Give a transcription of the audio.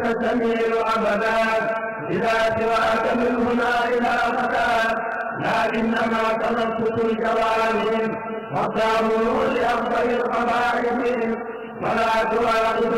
تميل أبدا إذا سواك من هنا إلى غدا، لكنما تنفس الجوانب والدار لأفضل القبائل، ولا تواخذ